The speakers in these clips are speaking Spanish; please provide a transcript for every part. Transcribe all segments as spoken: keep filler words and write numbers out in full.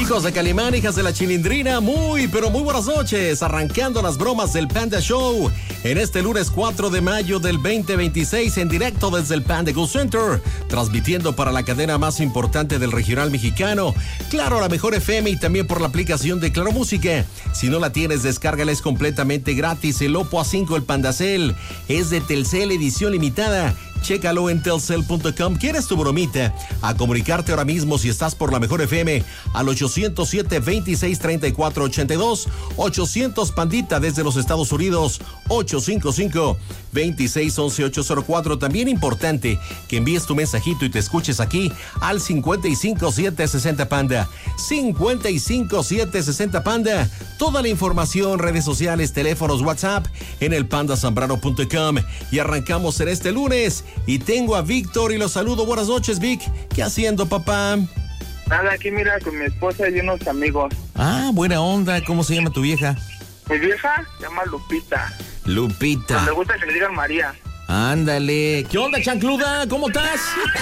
Hijos de Calimán, hijas de la Chilindrina, muy, pero muy buenas noches. Arrancando las bromas del Panda Show en este lunes cuatro de mayo del veinte veintiséis en directo desde el Panda Go Center, transmitiendo para la cadena más importante del regional mexicano, Claro, la mejor F M, y también por la aplicación de Claro Música. Si no la tienes, descárgala, es completamente gratis. El Oppo A cinco, el Pandacel, es de Telcel, edición limitada. Chécalo en telcel punto com. ¿Quieres tu bromita? A comunicarte ahora mismo si estás por la mejor F M al ochocientos siete, veintiséis, treinta y cuatro, ochenta y dos. ochocientos Pandita desde los Estados Unidos. ochocientos cincuenta y cinco, veintiséis, once, ochocientos cuatro. También importante que envíes tu mensajito y te escuches aquí al cincuenta y cinco, siete sesenta Panda. cincuenta y cinco, siete sesenta Panda. Toda la información, redes sociales, teléfonos, WhatsApp en el panda zambrano punto com. Y arrancamos en este lunes. Y tengo a Víctor y lo saludo. Buenas noches, Vic. ¿Qué haciendo, papá? Nada, aquí mira, con mi esposa y unos amigos. Ah, buena onda. ¿Cómo se llama tu vieja? Mi vieja se llama Lupita. Lupita. Pues me gusta que le digan María. Ándale. ¿Qué onda, chancluda? ¿Cómo estás?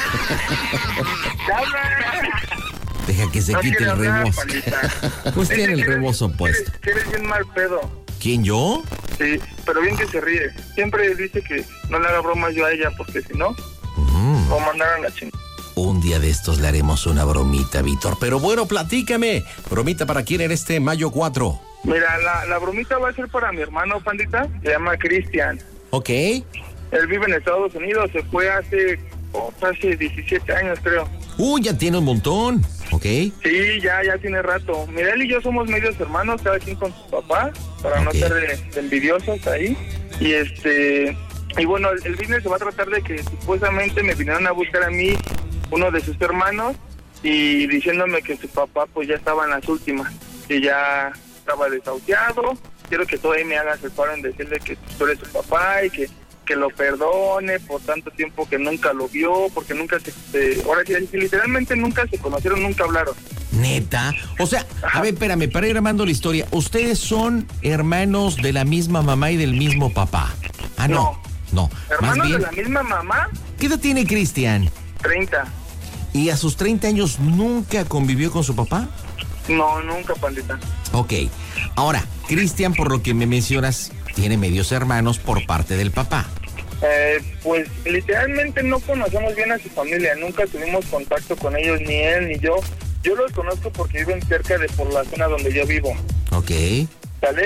Deja que se no quite el rebozo. Pues es tiene el eres, rebozo puesto. Eres, eres bien mal pedo. ¿Quién, yo? Sí, pero bien que se ríe. Siempre dice que no le haga bromas yo a ella, porque si no, mm. va a mandar a la chingada. Un día de estos le haremos una bromita, Víctor. Pero bueno, platícame. ¿Bromita para quién en este mayo cuatro? Mira, la, la bromita va a ser para mi hermano, Pandita. Se llama Cristian. Ok. Él vive en Estados Unidos. Se fue hace, oh, hace diecisiete años, creo. Uh, ya tiene un montón. Ok. Sí, ya, ya tiene rato. Mira, él y yo somos medios hermanos, cada quien con su papá, para okay. no ser de, de envidiosos ahí. Y este, y bueno, el, el business se va a tratar de que supuestamente me vinieron a buscar a mí, uno de sus hermanos, y diciéndome que su papá pues ya estaba en las últimas, que ya estaba desahuciado. Quiero que tú ahí me hagas el paro en decirle que tú eres su papá y que que lo perdone por tanto tiempo que nunca lo vio, porque nunca se... se ahora sí, literalmente nunca se conocieron, nunca hablaron. ¿Neta? O sea, ajá. A ver, espérame, para ir armando la historia, ¿ustedes son hermanos de la misma mamá y del mismo papá? Ah, no. No. no. ¿Hermanos bien, de la misma mamá? ¿Qué edad tiene Cristian? treinta. ¿Y a sus treinta años nunca convivió con su papá? No, nunca, Pandita. Ok. Ahora, Cristian, por lo que me mencionas, tiene medios hermanos por parte del papá. Eh, pues literalmente no conocemos bien a su familia, nunca tuvimos contacto con ellos, ni él ni yo. Yo los conozco porque viven cerca de por la zona donde yo vivo. Ok. ¿Sale?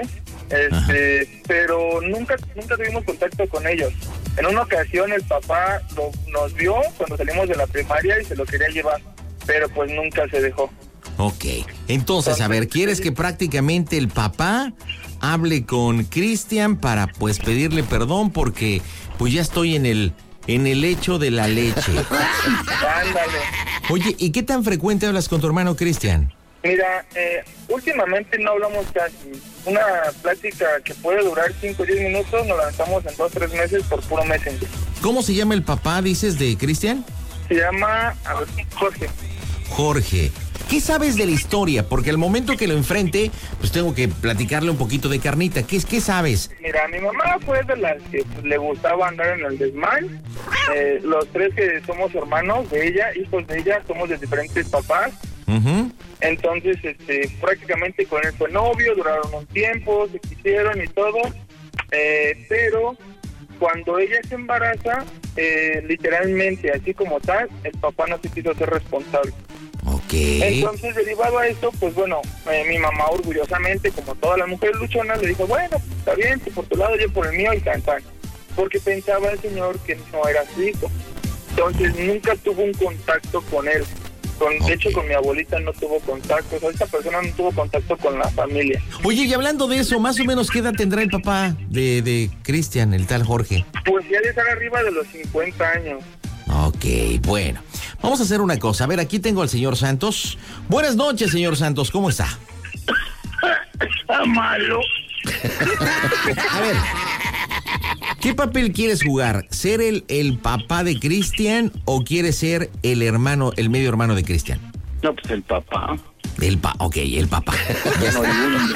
Este, pero nunca nunca tuvimos contacto con ellos. En una ocasión el papá lo, nos vio cuando salimos de la primaria y se lo quería llevar, pero pues nunca se dejó. Ok, entonces, a ver, ¿quieres que prácticamente el papá hable con Cristian para, pues, pedirle perdón? Porque, pues, ya estoy en el, en el lecho de la leche. Ándale. Oye, ¿y qué tan frecuente hablas con tu hermano Cristian? Mira, eh, últimamente no hablamos casi. Una plática que puede durar cinco o diez minutos nos lanzamos en dos o tres meses por puro Messenger. ¿Cómo se llama el papá, dices, de Cristian? Se llama, a ver, Jorge. Jorge. ¿Qué sabes de la historia? Porque al momento que lo enfrente, pues tengo que platicarle un poquito de carnita. ¿Qué, qué sabes? Mira, mi mamá fue de las que pues, le gustaba andar en el desmán. Eh, los tres que somos hermanos de ella, hijos de ella, somos de diferentes papás. Uh-huh. Entonces, este, prácticamente con él fue novio, duraron un tiempo, se quisieron y todo. Eh, pero cuando ella se embaraza, eh, literalmente, así como tal, el papá no se quiso ser responsable. Ok. Entonces, derivado a esto, pues bueno, eh, mi mamá orgullosamente, como todas las mujeres luchonas, le dijo, bueno, está bien, tú por tu lado, yo por el mío y tan tan. Porque pensaba el señor que no era su hijo. Entonces, nunca tuvo un contacto con él. Con, okay. De hecho, con mi abuelita no tuvo contacto. O sea, esta persona no tuvo contacto con la familia. Oye, y hablando de eso, más o menos, ¿qué edad tendrá el papá de, de Cristian, el tal Jorge? Pues ya de estar arriba de los cincuenta años. Ok, bueno. Vamos a hacer una cosa. A ver, aquí tengo al señor Santos. Buenas noches, señor Santos. ¿Cómo está? Está malo. A ver, ¿qué papel quieres jugar? ¿Ser el, el papá de Cristian o quieres ser el hermano, el medio hermano de Cristian? No, pues el papá. El pa, ok, el papá. Ya está.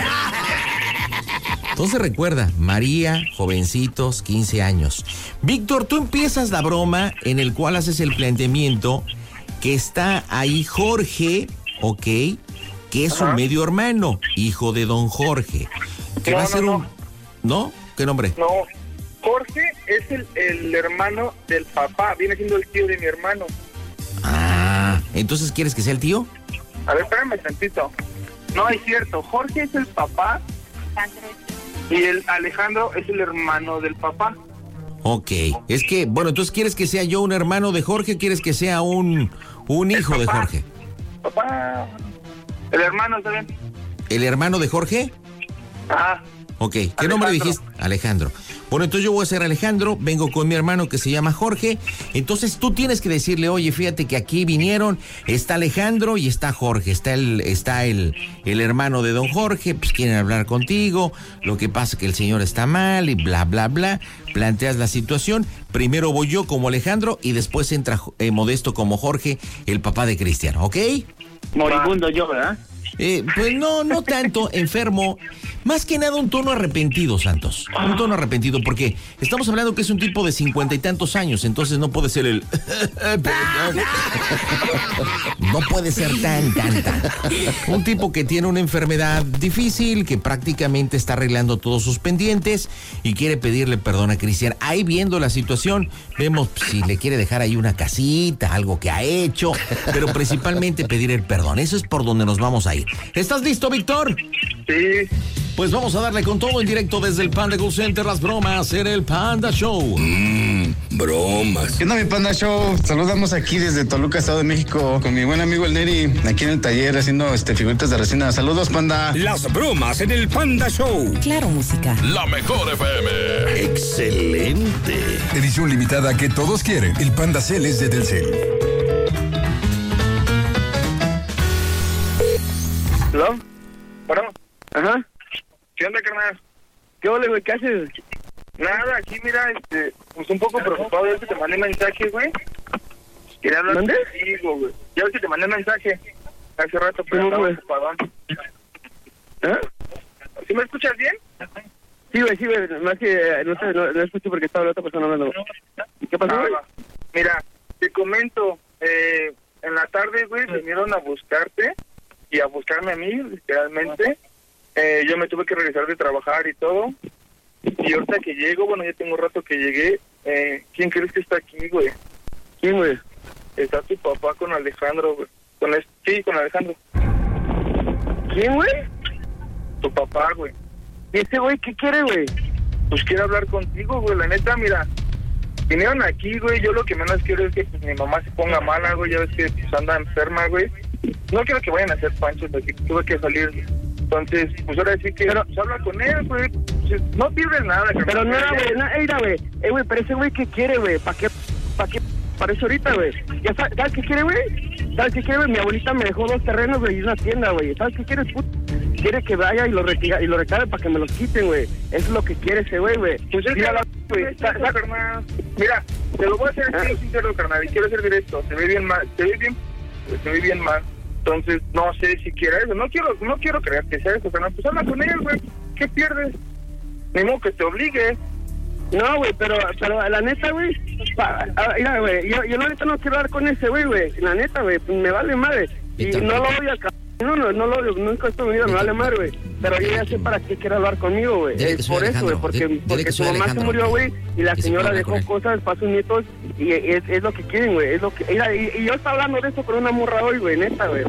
Entonces recuerda, María, jovencitos, quince años. Víctor, tú empiezas la broma en el cual haces el planteamiento que está ahí Jorge, ok, que es Ajá. su medio hermano, hijo de don Jorge. Que No, va a no, ser no. un... ¿No? ¿Qué nombre? No, Jorge es el, el hermano del papá, viene siendo el tío de mi hermano. Ah, ¿entonces quieres que sea el tío? A ver, espérame tantito. No, es cierto, Jorge es el papá y el Alejandro es el hermano del papá. Ok, es que, bueno, entonces ¿quieres que sea yo un hermano de Jorge o quieres que sea un, un hijo de Jorge? Papá, el hermano, ¿está bien? ¿El hermano de Jorge? Ah, Ok, ¿qué Alejandro. nombre dijiste? Alejandro. Bueno, entonces yo voy a ser Alejandro, vengo con mi hermano que se llama Jorge, entonces tú tienes que decirle, oye, fíjate que aquí vinieron, está Alejandro y está Jorge, está el, está el, el hermano de don Jorge, pues quieren hablar contigo, lo que pasa es que el señor está mal y bla, bla, bla, planteas la situación, primero voy yo como Alejandro y después entra eh, Modesto como Jorge, el papá de Cristian, ¿ok? Moribundo yo, ¿verdad? Eh, pues no, no tanto, enfermo. Más que nada un tono arrepentido, Santos. Un tono arrepentido, porque estamos hablando que es un tipo de cincuenta y tantos años, entonces no puede ser el... No puede ser tan, tan, tan. Un tipo que tiene una enfermedad difícil, que prácticamente está arreglando todos sus pendientes y quiere pedirle perdón a Cristian. Ahí viendo la situación, vemos si le quiere dejar ahí una casita, algo que ha hecho, pero principalmente pedir el perdón. Eso es por donde nos vamos a ir. ¿Estás listo, Víctor? sí. Pues vamos a darle con todo en directo desde el Panda Go Center, las bromas en el Panda Show. Mmm, bromas. ¿Qué onda, mi Panda Show? Saludamos aquí desde Toluca, Estado de México, con mi buen amigo el Neri, aquí en el taller haciendo este figuritas de resina. Saludos, Panda. Las bromas en el Panda Show. Claro, música. La mejor F M. Excelente. Edición limitada que todos quieren. El Panda Cel es de Telcel. ¿Hello? Bueno, Ajá. ¿qué onda, carnal? ¿Qué ole, güey? ¿Qué haces? Nada, aquí mira, este, pues un poco preocupado, ya que te mandé mensaje, güey. Quería hablar ¿Mande? contigo, güey. Ya ves que te mandé mensaje hace rato, pero Sí, estaba güey. ocupadón. ¿Ah? ¿Sí me escuchas bien? Sí, güey, sí, güey. Más que eh, no sé, no, no escucho porque estaba la otra persona hablando. ¿Qué pasó, Ah, güey? va. Mira, te comento, eh, en la tarde, güey, vinieron a buscarte y a buscarme a mí, literalmente. Eh, yo me tuve que regresar de trabajar y todo. Y ahorita que llego, bueno, ya tengo un rato que llegué. Eh, ¿Quién crees que está aquí, güey? ¿Quién, güey? Está tu papá con Alejandro, güey. Con es- sí, con Alejandro. ¿Quién, güey? Tu papá, güey. ¿Y ese güey qué quiere, güey? Pues quiero hablar contigo, güey. La neta, mira, vinieron aquí, güey. Yo lo que menos quiero es que pues, mi mamá se ponga mala, güey. Ya ves que pues, anda enferma, güey. No quiero que vayan a hacer panchos, porque tuve que salir. Entonces, pues ahora sí que Pero- pues, habla con él, güey. Pues, no pierdes nada, carnal. Pero no era, güey. No, ey, mira, güey. Eh, güey, pero ese güey qué quiere, güey. ¿Para qué? ¿Para qué? Para eso ahorita, güey. ¿Ya sabes, ¿sabes qué quiere, güey? ¿Sabes qué quiere, güey? Mi abuelita me dejó dos terrenos, güey, y una tienda, güey. ¿Sabes qué quiere, puto? Quiere que vaya y lo retira, y lo recabe para que me los quiten, güey. Eso es lo que quiere ese güey, güey. Pues es que, Mira, la- güey, güey, sa- sa- carnal. Mira, te lo voy a hacer así, sincero, carnal, y quiero ser directo. Se ve bien mal, se ve bien, pues, se ve bien mal. Entonces, no sé si quiera eso. No quiero, no quiero creer que sea eso, carnal. Pues habla con él, güey. ¿Qué pierdes? Ni modo que te obligue. No, güey, pero, pero la neta, güey, pa- ah, mira, güey, yo, yo la neta no quiero hablar con ese güey, güey, la neta, güey, pues me vale madre, y Víctor, no lo Víctor. odio al cabrón, no, no, no lo odio, nunca estoy en mi vida, me vale madre, güey, pero yo ya sé para qué quiere hablar conmigo, güey, Dile que es soy por eso, güey, Alejandro, porque, dile- dile porque que su soy mamá se Alejandro. murió, güey, y la Y se señora puede hablar con dejó él. cosas para sus nietos, y es, es lo que quieren, güey, es lo que, mira, y, y yo estaba hablando de eso con una morra hoy, güey, neta, güey.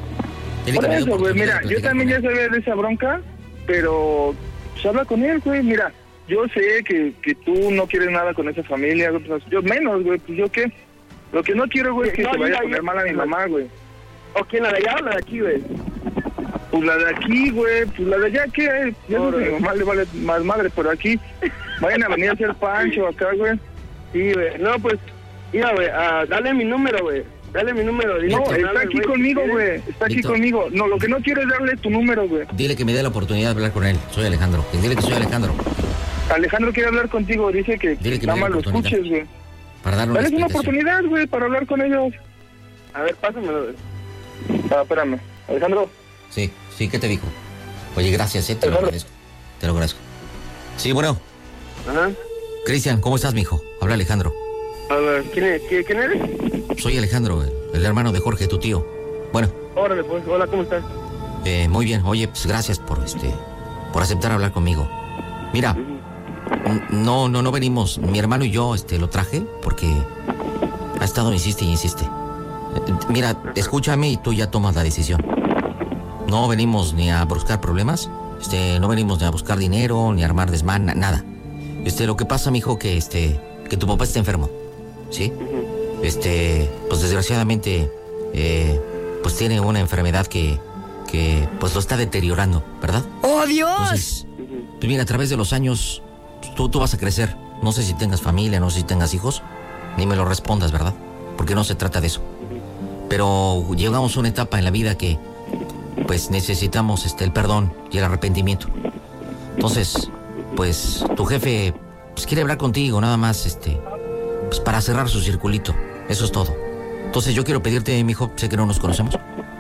Dile Por que me dé eso, güey, oportunidad mira, de yo platicar también ya con él. sabía de esa bronca, pero pues habla con él, güey, mira, yo sé que, que tú no quieres nada con esa familia, güey, pues, yo menos, güey, pues yo qué, lo que no quiero, güey, es que No, se vaya mira, a poner yo- mal a mi mamá, güey. ¿O quién, la de allá o la de aquí, güey? Pues la de aquí, güey, pues la de allá, ¿qué? Ya no sé, Órale. mi mamá le vale más madre, pero aquí, vayan a venir a hacer pancho acá, güey. Sí, güey, no, pues, mira, güey, ah, dale mi número, güey, dale mi número, dile No, que me está hable, aquí güey, conmigo, si güey, quieres. está aquí Víctor. conmigo. No, lo que no quiero es darle tu número, güey. Dile que me dé la oportunidad de hablar con él. Soy Alejandro. Dile que soy Alejandro. Alejandro quiere hablar contigo, dice que Dile que me nada dé más la lo oportunidad. escuches, güey. Para darle una Dale una explicación. oportunidad, güey, para hablar con ellos. A ver, pásamelo, güey. Ah, espérame. Alejandro, Sí, sí, ¿qué te dijo? Oye, gracias, eh, te lo Alejandro. agradezco. Te lo agradezco. Sí, bueno. Ajá. Cristian, ¿cómo estás, mijo? Habla Alejandro. A ver, ¿quién, es? ¿Quién, quién eres? Soy Alejandro, el, el hermano de Jorge, tu tío. Bueno, Órale, pues, hola, ¿cómo estás? Eh, muy bien, oye, pues gracias por este, por aceptar hablar conmigo. Mira, no, no, no venimos, mi hermano y yo, este, lo traje porque ha estado, insiste y insiste. Mira, escúchame y tú ya tomas la decisión. No venimos ni a buscar problemas, este, no venimos ni a buscar dinero, ni a armar desmán, nada. Este, lo que pasa, mijo, que este, que tu papá está enfermo, ¿sí? Este, pues desgraciadamente, eh, pues tiene una enfermedad que, que, pues lo está deteriorando, ¿verdad? ¡Oh, Dios! Entonces, pues mira, a través de los años, tú, tú vas a crecer. No sé si tengas familia, no sé si tengas hijos, ni me lo respondas, ¿verdad? Porque no se trata de eso. Pero llegamos a una etapa en la vida que, pues necesitamos este, el perdón y el arrepentimiento. Entonces, pues tu jefe pues, quiere hablar contigo, nada más, este, pues para cerrar su circulito. Eso es todo. Entonces yo quiero pedirte, mijo, sé que no nos conocemos,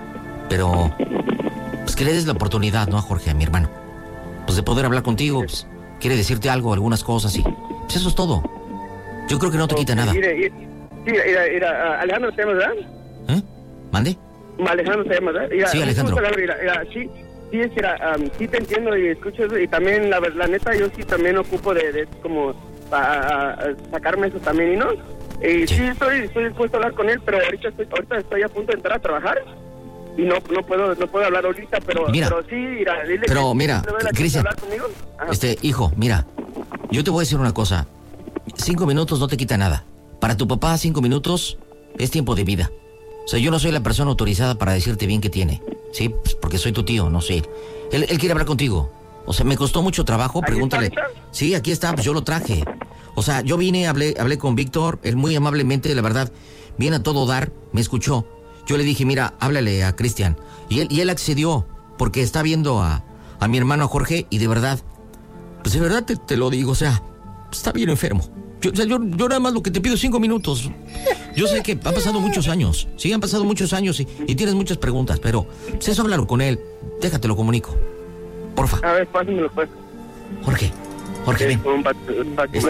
pero pues que le des la oportunidad, ¿no? A Jorge, a mi hermano, pues de poder hablar contigo, pues, quiere decirte algo, algunas cosas y pues eso es todo. Yo creo que no te quita nada. Mira, mira, mira, mira, Alejandro se llama, ¿verdad? ¿Eh? ¿Mande? Alejandro se llama, ¿verdad? Mira, sí, Alejandro. Mira, mira, sí, sí, es, mira, um, sí te entiendo y escucho eso, y también, la, la neta, yo sí también ocupo de, de como, a, a sacarme eso también, ¿y no? Y sí, sí estoy, estoy dispuesto a hablar con él, pero ahorita estoy, ahorita estoy a punto de entrar a trabajar y no no puedo no puedo hablar ahorita, pero, mira, pero sí, mira, dile pero que, mira, Cristian, este, hijo, mira, yo te voy a decir una cosa, cinco minutos no te quita nada. Para tu papá, cinco minutos es tiempo de vida. O sea, yo no soy la persona autorizada para decirte bien qué tiene, ¿sí? Pues porque soy tu tío, no sé. Él, él quiere hablar contigo. O sea, me costó mucho trabajo, pregúntale. ¿Está, está? Sí, aquí está, pues yo lo traje. O sea, yo vine, hablé, hablé con Víctor, él muy amablemente, la verdad, viene a todo dar, me escuchó. Yo le dije, mira, háblale a Cristian. Y él, y él accedió, porque está viendo a, a mi hermano, a Jorge, y de verdad, pues de verdad te, te lo digo, o sea, está bien enfermo. Yo, o sea, yo, yo nada más lo que te pido es cinco minutos. Yo sé que han pasado muchos años, sí, han pasado muchos años y, y tienes muchas preguntas, pero pues eso háblalo con él, déjate lo comunico. Porfa. A ver, pásamelo pues. Jorge, Jorge, ven. Es,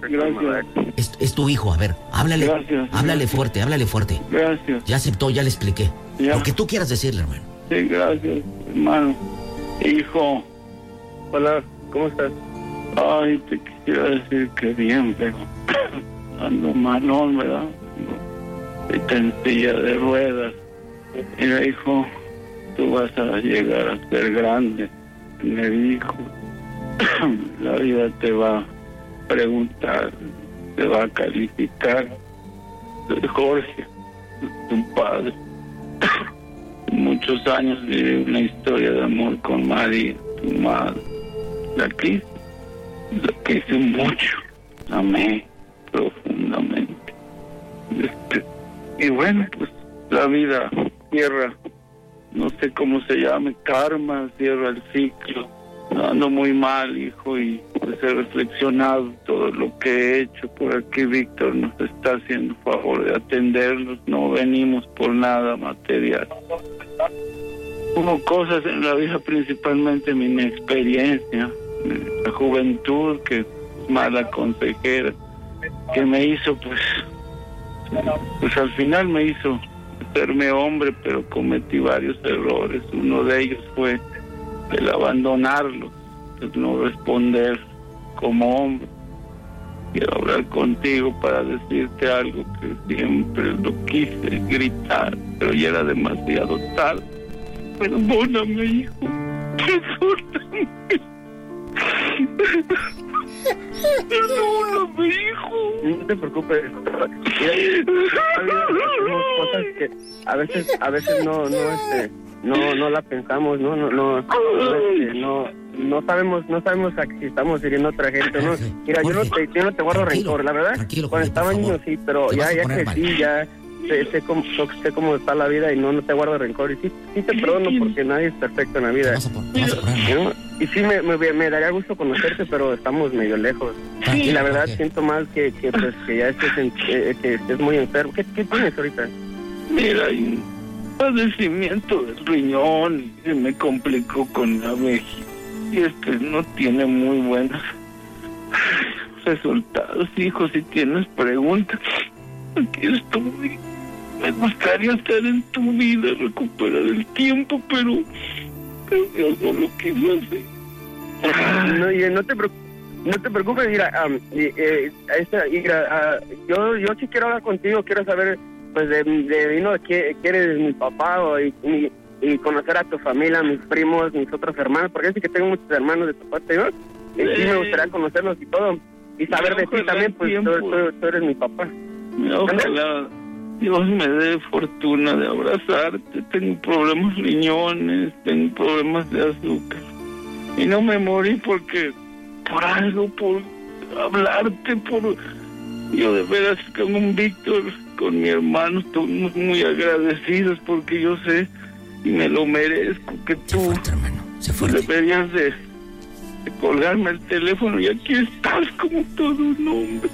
es, es tu hijo, a ver, háblale, gracias, háblale gracias. fuerte, háblale fuerte. Gracias. Ya aceptó, ya le expliqué. Ya. Lo que tú quieras decirle, hermano. Sí, gracias, hermano. Hijo. Hola, ¿cómo estás? Ay, te quisiera decir que bien, pero ando malón, ¿verdad? Estoy en silla de ruedas. Mira, hijo, tú vas a llegar a ser grande, me dijo. La vida te va a preguntar, te va a calificar. Soy Jorge, tu padre. Muchos años viví una historia de amor con María, tu madre. La quise, la quise mucho, la amé profundamente. Este, y bueno, pues la vida cierra, no sé cómo se llame, karma, cierra el ciclo. Ando muy mal, hijo, y pues he reflexionado todo lo que he hecho. Por aquí Víctor nos está haciendo favor de atendernos, no venimos por nada material. Hubo cosas en la vida, principalmente mi inexperiencia, la juventud, que es mala consejera, que me hizo, pues, pues al final me hizo hacerme hombre, pero cometí varios errores. Uno de ellos fue el abandonarlo, el no responder como hombre. Quiero hablar contigo para decirte algo que siempre lo quise gritar, pero ya era demasiado tarde. Perdóname, hijo. Perdóname. Perdóname, hijo. No te preocupes. Tenemos cosas que a veces, a veces no, no, este, no, no la pensamos, no, no, no, no, este, no, no sabemos, no sabemos si estamos hiriendo a otra gente, ¿no? Mira, yo no te, yo no te guardo rencor, la verdad. Cuando estaba niño sí, pero ya, ya crecí, ya sé, sé cómo, sé cómo está la vida y no, no te guardo rencor. Y sí, sí te perdono porque nadie es perfecto en la vida. ¿No? Y sí me, me, me daría gusto conocerte, pero estamos medio lejos. Sí. Y la verdad siento mal que, que pues que ya estés, en, eh, que estés muy enfermo. ¿Qué, qué tienes ahorita? Mira, hay un padecimiento del riñón y se me complicó con la vejiga. Y este no tiene muy buenos resultados. Hijo, si tienes preguntas, aquí estoy. Me gustaría estar en tu vida, recuperar el tiempo, pero pero yo solo quiso hacer. No, y no te preocupes. No te preocupes, mira, um, y, eh, esta, mira, uh, yo, yo sí quiero hablar contigo, quiero saber, pues, de, de vino, que, que eres mi papá, o, y, y, y conocer a tu familia, mis primos, mis otros hermanos, porque sí que tengo muchos hermanos de tu parte, ¿no? Y sí, sí me gustaría conocerlos y todo, y saber de ti también, pues, tú, tú, tú eres mi papá. Ojalá Dios me dé fortuna de abrazarte. Tengo problemas riñones, tengo problemas de azúcar, y no me morí porque... por algo, por hablarte, por... Yo de veras con un Víctor, con mi hermano, estamos muy agradecidos porque yo sé y me lo merezco que tú... Se fuerte, hermano, se fuerte. Deberías de, de colgarme el teléfono y aquí estás como todo un hombre.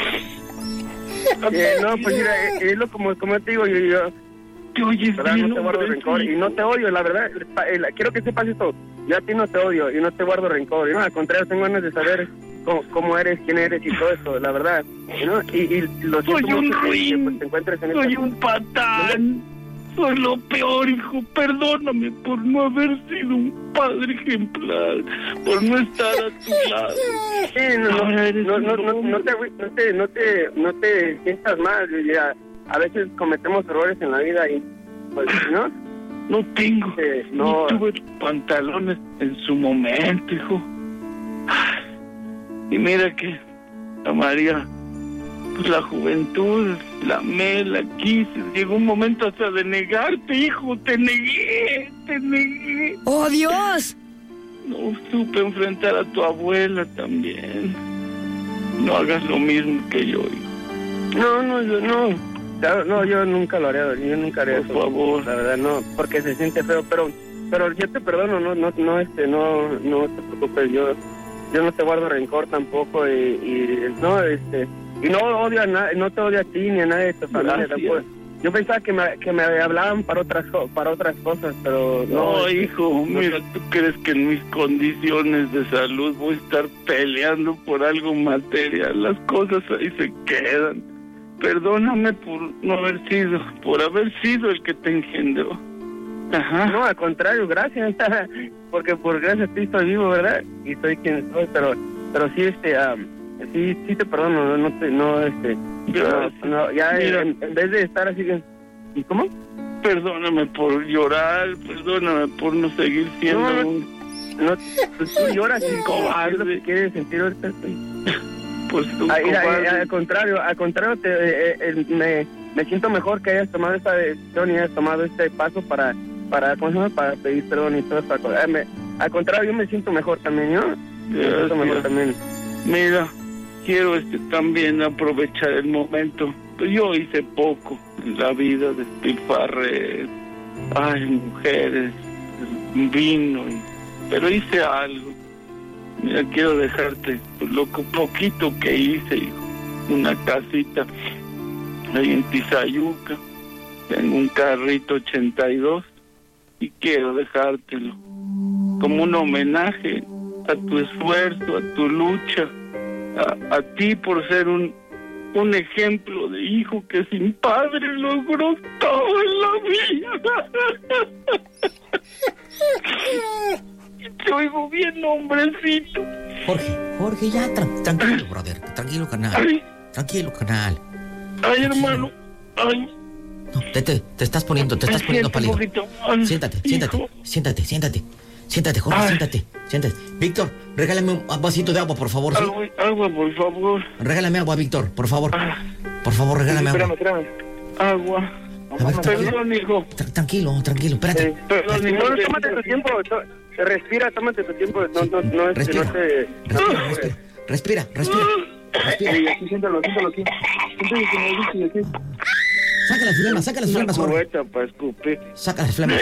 Eh, no, pues mira, es lo como, como te digo, yo... yo te oyes bien, no te guardo rencor y no te odio, la verdad, quiero que sepas esto, yo a ti no te odio y no te guardo rencor, y no, al contrario, tengo ganas de saber cómo, cómo eres, quién eres y todo eso, la verdad, ¿no? y, y lo soy siento un mucho que, ruin, que, pues, te encuentres en soy esta... un patán, soy lo peor, hijo, perdóname por no haber sido un padre ejemplar, por no estar a tu lado. Sí, no, no, no, no, no, no, te, no, te, no, te, no te sientas mal, ya. A veces cometemos errores en la vida y, pues, ¿no? No tengo, eh, no tuve pantalones en su momento, hijo. Y mira que a María, pues la juventud, la amé, la quise. Llegó un momento hasta de negarte, hijo. Te negué, te negué. ¡Oh, Dios! No supe enfrentar a tu abuela también. No hagas lo mismo que yo, hijo. No, no, yo no. Claro, no, yo nunca lo haré, yo nunca haré por eso. Por favor. La verdad, no, porque se siente feo, pero pero yo te perdono, no no no este no no te preocupes, yo yo no te guardo rencor tampoco y, y no este y no odio a nadie, no te odio a ti ni a nadie de tu familia tampoco. Yo pensaba que me que me hablaban para otras para otras cosas, pero no. No, hijo, no, mira, ¿tú crees que en mis condiciones de salud voy a estar peleando por algo material? Las cosas ahí se quedan. Perdóname por no haber sido, por haber sido el que te engendró. Ajá. No, al contrario, gracias, porque por gracias a ti estoy vivo, ¿verdad? Y soy quien soy, pero pero sí, este, um, sí, sí te perdono, no, no te, no, este, no, no, ya en, en vez de estar así, ¿y cómo? Perdóname por llorar, perdóname por no seguir siendo no, no, un... No, pues tú lloras y cobarde. Lo que quieres sentir ahorita, estoy... Pues tú, ah, mira, eh, al contrario, al contrario, te, eh, eh, me, me siento mejor que hayas tomado esta decisión y hayas tomado este paso para, para, ¿cómo se llama? Para pedir perdón y todo eso. Eh, me, al contrario, yo me siento mejor también, ¿no? Me siento mejor también. Mira, quiero este también aprovechar el momento. Pues yo hice poco en la vida, despilfarré, ay, mujeres, vino, y, pero hice algo. Mira, quiero dejarte lo poquito que hice, hijo. Una casita ahí en Tizayuca. Tengo un carrito ochenta y dos y quiero dejártelo como un homenaje a tu esfuerzo, a tu lucha, a, a ti por ser un, un ejemplo de hijo que sin padre logró todo en la vida. Te oigo bien, hombrecito. Jorge, Jorge, ya, tra- tranquilo, brother. Tranquilo, canal. Ay. Tranquilo, canal. Ay, hermano. Ay. No, te, te, te estás poniendo, te estás Me poniendo siento pálido. un poquito mal, Siéntate, hijo. siéntate, siéntate, siéntate. Siéntate, Jorge, Ay. siéntate, siéntate. Víctor, regálame un vasito de agua, por favor, ¿sí? Agua, agua, por favor. Regálame agua, Víctor, por favor. Ah. Por favor, regálame Espérame, agua. espérame. Agua. A ver, tranquilo, Perdón, hijo. tra- tranquilo, tranquilo, espérate. Eh, perdón, no, no, tómate tu tiempo, to- respira, tómate tu tiempo, no, no, no, es que Respira, no te... respira, respira, respira, respira, respira. Sí, aquí, siéntalo, siéntalo aquí. Siéntalo aquí, aquí, aquí. Saca las flemas, saca las Una flemas, Jorge. cubeta para escupir. Saca las flemas,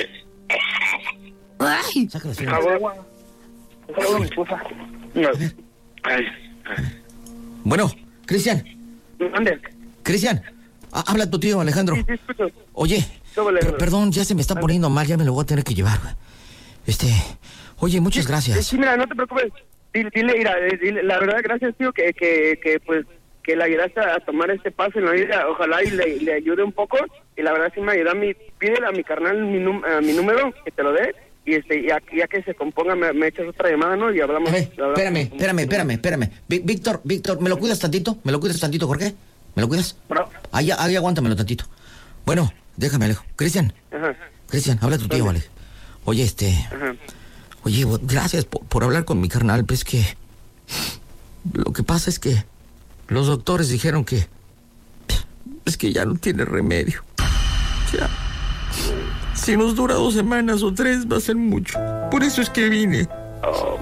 ¡Ay! saca las flemas. Agua. Agua, mi esposa. Ay, Bueno, Cristian, ¿Dónde? Cristian, ha- habla tu tío, Alejandro. Sí, sí, escucho. Oye, ¿Cómo le- per- perdón, ya se me está poniendo mal, ya me lo voy a tener que llevar, güey. Este, oye, muchas gracias. Sí, mira, no te preocupes. Dile, dile, mira, eh, dile, la verdad, gracias, tío, que, que, que pues, que le ayudaste a tomar este paso en la vida. Ojalá y le, le ayude un poco. Y la verdad, sí me ayuda a mí. Pídele a mi carnal mi, num- a mi número, que te lo dé. y este ya, ya que se componga me, me echas otra llamada, ¿no? Y hablamos. A ver, hablamos espérame, espérame, espérame, espérame. Ví- Víctor, Víctor, ¿me lo cuidas tantito? ¿Me lo cuidas tantito, Jorge? ¿Me lo cuidas? Bro. Ahí, ahí aguántamelo tantito. Bueno, déjame, Alejo. Cristian, Ajá. Cristian, habla tu tío, Alex. Oye, este... Ajá. Oye, bo- gracias por, por hablar con mi carnal, pues que... Lo que pasa es que los doctores dijeron que... Es que ya no tiene remedio. Ya. Si nos dura dos semanas o tres, va a ser mucho. Por eso es que vine. Oh,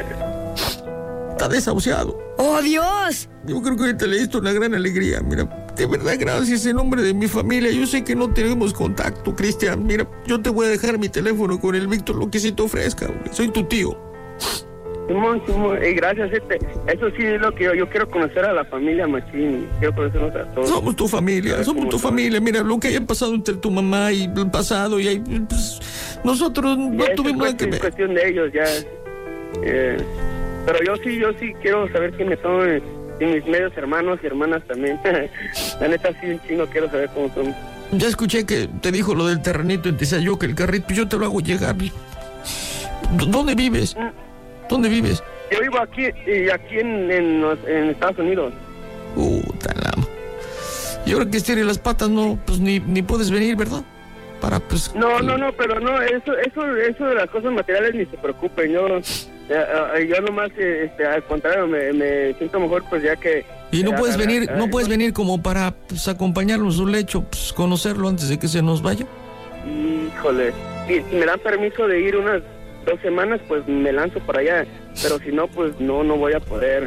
man. Está desahuciado. ¡Oh, Dios! Yo creo que ahorita le he visto una gran alegría. Mira, de verdad, gracias en nombre de mi familia. Yo sé que no tenemos contacto, Cristian. Mira, yo te voy a dejar mi teléfono con el Víctor, lo que se te ofrezca. Hombre. Soy tu tío. Simón, Simón, hey, gracias, este, eso sí es lo que yo, yo quiero conocer a la familia Machín, quiero conocerlos a todos. Somos tu familia, somos tu familia. Mira, lo que haya pasado entre tu mamá y el pasado, y ahí, pues, nosotros no Ya, tuvimos nada que es ver. cuestión de ellos, ya. Eh, pero yo sí, yo sí quiero saber quiénes son, eh, y mis medios hermanos y hermanas también. La neta, sí, un chingo quiero saber cómo son. Ya escuché que te dijo lo del terrenito en Tizayó, que el carrito, yo te lo hago llegar. ¿D- ¿Dónde vives? ¿Dónde vives? Yo vivo aquí, y aquí en, en, los- en Estados Unidos. Puta la... Y ahora que estire las patas, no, pues ni, ni puedes venir, ¿verdad? Para, pues... No, no, no, pero no, eso, eso, eso de las cosas materiales ni se preocupen, yo, eh, eh, yo nomás, eh, este, al contrario, me, me siento mejor, pues ya que... Y no eh, puedes ah, venir, ah, no ah, puedes venir como para, pues, acompañarlo en su lecho, pues, conocerlo antes de que se nos vaya. Híjole, si, si me dan permiso de ir unas dos semanas, pues me lanzo para allá, pero si no, pues no, no voy a poder.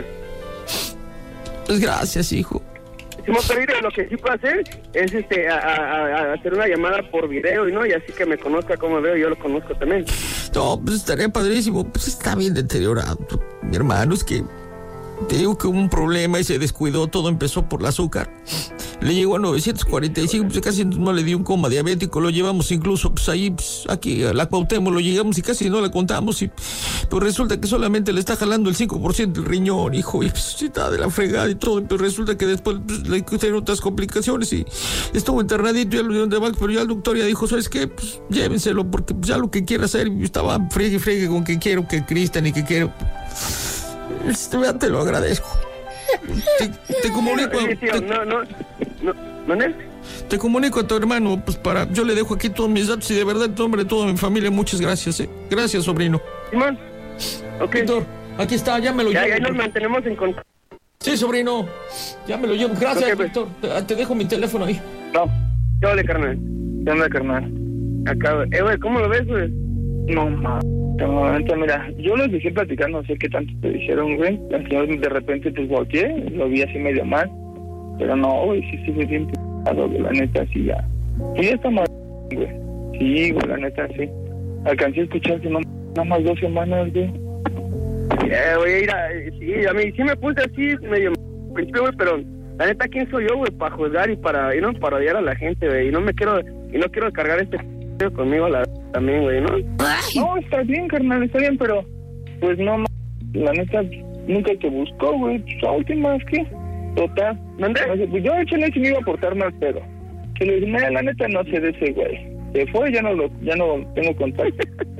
Pues gracias, hijo. Si me permite, lo que sí puedo hacer es este a, a- a hacer una llamada por video, ¿no? Y así que me conozca como veo, yo lo conozco también. No, pues estaría padrísimo. Pues está bien deteriorado. Mi hermano, es que te digo que hubo un problema y se descuidó. Todo empezó por el azúcar. Le llegó a novecientos cuarenta y cinco, pues casi no le dio un coma diabético. Lo llevamos incluso, pues ahí, pues, aquí a la Cuauhtémoc, lo llegamos y casi no la contamos. Y pues resulta que solamente le está jalando el cinco por ciento del riñón, hijo. Y pues está de la fregada y todo. Pero resulta que después pues, le tiene otras complicaciones y estuvo internadito. Ya lo dieron de baja, pero ya el doctor ya dijo, ¿sabes qué? Pues llévenselo porque pues, ya lo que quiera hacer. Y estaba friegue, friegue con que quiero que Cristian y que quiero. Este, ya te lo agradezco. Te, te comunico. Oye, tío, te- no, no, no, ¿Manuel? Te comunico a tu hermano, pues para... Yo le dejo aquí todos mis datos y de verdad, en nombre de toda mi familia, muchas gracias, ¿eh? Gracias, sobrino. Simón, ok. Víctor, aquí está, ya me lo Ya, llevo. ya nos mantenemos en contacto. Sí, sobrino, ya me lo llevo. Gracias, Ok, pues. Víctor. Te, te dejo mi teléfono ahí. No, ¿Qué vale, carnal? ¿qué onda, carnal? Acá, eh, güey, ¿cómo lo ves, güey? No, ma. No, ahorita, mira, yo les dejé platicar, no sé qué tanto te dijeron, güey. Al final, de repente, pues, volteé, lo vi así medio mal. Pero no, güey, sí estuve bien p***ado, güey, la neta, sí, ya. Sí, está mal, güey. Sí, güey, la neta, sí. Alcancé a escucharte no, nada más dos semanas, güey. Eh, güey, mira, eh, sí, a mí sí me puse así medio al principio, güey, pero la neta, ¿quién soy yo, güey, para juzgar y para, y no, para odiar a la gente, güey? Y no me quiero, y no quiero cargar este p conmigo la también, güey, ¿no? No, está bien, carnal, está bien, pero pues no, ma, la neta, nunca te buscó, güey. Pues, a última vez, ¿qué? Total. ¿Mande? No sé, pues yo échale si me iba a portar mal pedo. Que le dije, "Mira, la neta no sé de ese güey. Se fue, ya no lo, ya no tengo contacto.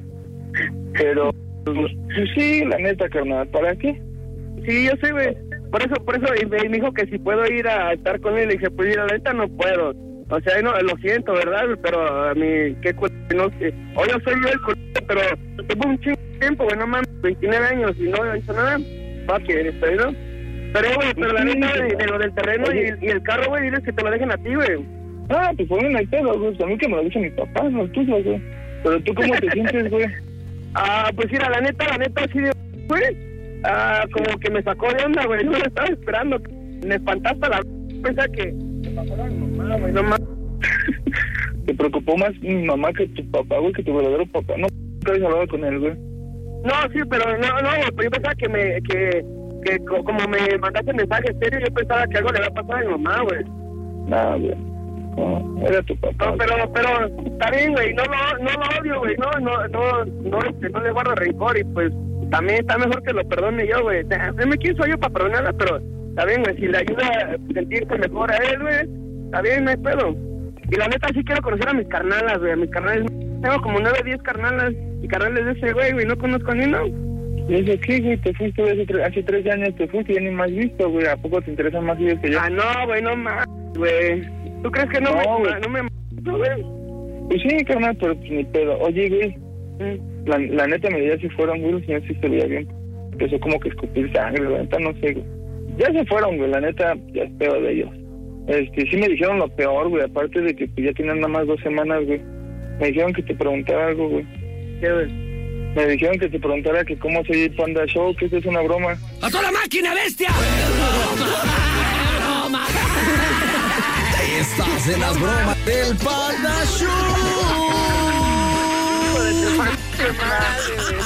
Pero, pues, pues sí, la neta, carnal, ¿para qué? Sí, yo sé, güey. Por eso, por eso, y me, y me dijo que si puedo ir a estar con él. Le dije, pues mira, la neta no puedo. O sea, no, lo siento, ¿verdad? Pero a mí, qué culo, no sé. O yo soy yo el culo, pero tuvo un chingo de tiempo, güey, no mames, veintinueve años y no he hecho nada. Va que estoy, ¿no? Pero, güey, pero la neta, de, de lo del terreno y, y el carro, güey, diles que te lo dejen a ti, güey. Ah, pues por no hay pedo, güey. A mí que me lo dice mi papá, no tú, güey. Pero tú, ¿cómo te sientes, güey? Ah, pues mira, la neta, la neta, así de, güey, ah, como que me sacó de onda, güey, no lo estaba esperando. Me espantaste la pensaba que me pasó la mamá, güey, no mames. Te preocupó más mi mamá que tu papá, güey, que tu verdadero papá. No, nunca habías hablado con él, güey. No, sí, pero no, no, güey, pero yo pensaba que me, que, que co- como me mandaste mensaje serio, yo pensaba que algo le había pasado a mi mamá, güey. Nada, güey. No, era tu papá. No, pero, pero, está bien, güey, no, no, no lo odio, güey, no, no, no, no, este, no le guardo rencor y pues también está mejor que lo perdone yo, güey. Dime quién soy yo para perdonarla, pero está bien, güey, si le ayuda a sentirse mejor a él, güey, está bien, no hay pedo. Y la neta sí quiero conocer a mis carnalas, güey, a mis carnales tengo como nueve, diez carnalas y carnales de ese güey, güey, no conozco ni uno. ¿Y eso qué, güey? Te fuiste hace, tre- hace tres años, te fuiste y ya ni más visto, güey. ¿A poco te interesan más ellos que yo? Ah, no, güey, no más, güey. ¿Tú crees que no, No, me, güey. no me, no, güey? Pues sí, carnal, pero pues ni pedo. Oye, güey, la, la neta me diría si fueron, güey, el señor sí se veía bien. Empezó como que escupir sangre, la neta no sé, güey. Ya se fueron, güey, la neta ya es peor de ellos. Este, sí me dijeron lo peor, güey, aparte de que pues, ya tienen nada más dos semanas, güey. Me dijeron que te preguntara algo, güey. ¿Qué, güey? Me dijeron que te preguntara que cómo se el Panda Show, que esto es una broma. ¡A toda máquina, bestia! Estás en las bromas del Panda Show. ¡Qué madre,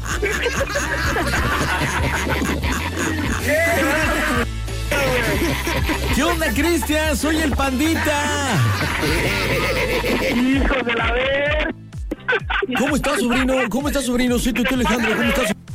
¿Qué onda, Cristian? Soy el Pandita. ¡Hijo de la verga! ¿Cómo estás, sobrino? ¿Cómo estás, sobrino? Soy tu tío Alejandro. ¿Cómo estás?